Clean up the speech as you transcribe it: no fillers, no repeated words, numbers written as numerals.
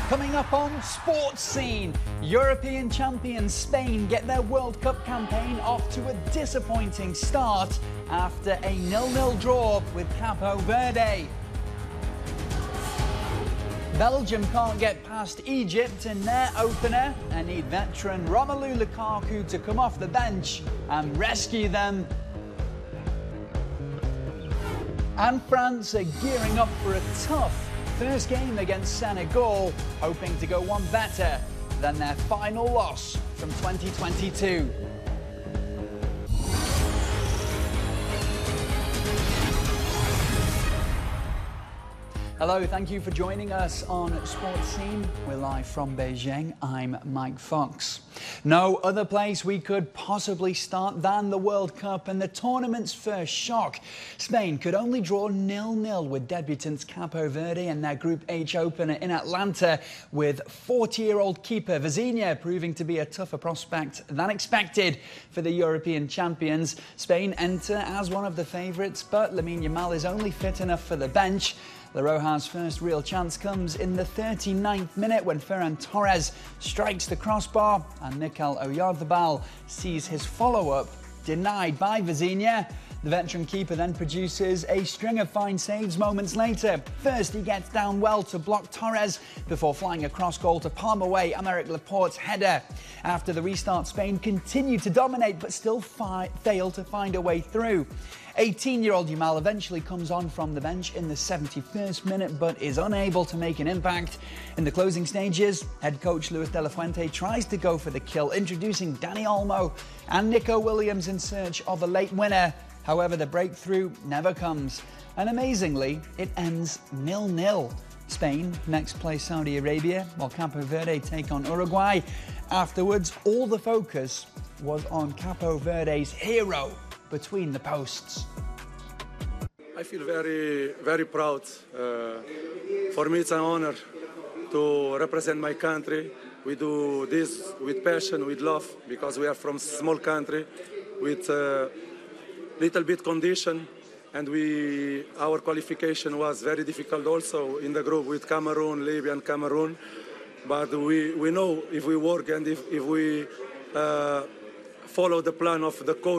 Coming up on Sports Scene, European champions Spain get their World Cup campaign off to a disappointing start after a 0-0 draw with Capo Verde. Belgium can't get past Egypt in their opener and need veteran Romelu Lukaku to come off the bench and rescue them. And France are gearing up for a tough first game against Senegal, hoping to go one better than their final loss from 2022. Hello, thank you for joining us on Sports Scene. We're live from Beijing. I'm Mike Fox. No other place we could possibly start than the World Cup and the tournament's first shock. Spain could only draw 0-0 with debutants Capo Verde in their Group H opener in Atlanta, with 40-year-old keeper Vizinha proving to be a tougher prospect than expected for the European champions. Spain enter as one of the favourites, but Lamine Yamal is only fit enough for the bench. La Roja's first real chance comes in the 39th minute when Ferran Torres strikes the crossbar and Mikel Oyarzabal sees his follow-up denied by Vizinha. The veteran keeper then produces a string of fine saves moments later. First, he gets down well to block Torres before flying across goal to palm away Aymeric Laporte's header. After the restart, Spain continued to dominate but still failed to find a way through. 18-year-old Yamal eventually comes on from the bench in the 71st minute but is unable to make an impact. In the closing stages, head coach Luis de la Fuente tries to go for the kill, introducing Dani Olmo and Nico Williams in search of a late winner. However, the breakthrough never comes, and amazingly, it ends 0-0. Spain next play Saudi Arabia, while Capo Verde take on Uruguay. Afterwards, all the focus was on Capo Verde's hero between the posts. I feel very, very proud. For me, it's an honor to represent my country. We do this with passion, with love, because we are from a small country with little bit condition, and our qualification was very difficult also in the group with Cameroon, Libya and Cameroon. But we know if we work and if we follow the plan of the coach,